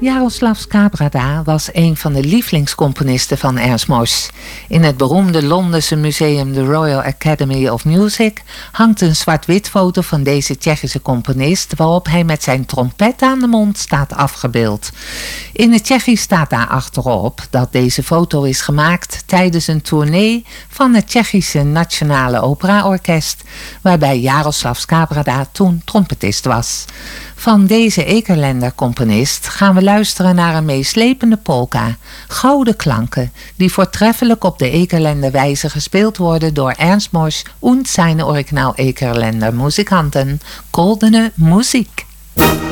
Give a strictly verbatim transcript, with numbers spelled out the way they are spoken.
Jaroslav Skabrda was een van de lievelingscomponisten van Ernst Mosch. In het beroemde Londense museum The Royal Academy of Music hangt een zwart-wit foto van deze Tsjechische componist, waarop hij met zijn trompet aan de mond staat afgebeeld. In het Tsjechisch staat daar achterop dat deze foto is gemaakt tijdens een tournee van het Tsjechische Nationale Operaorkest, waarbij Jaroslav Skabrda toen trompetist was. Van deze Ekerländer-componist gaan we luisteren naar een meeslepende polka, Gouden Klanken, die voortreffelijk op de Ekerländer wijze gespeeld worden door Ernst Mosch und seine Original Ekerländer Musikanten. Goldene Muziek.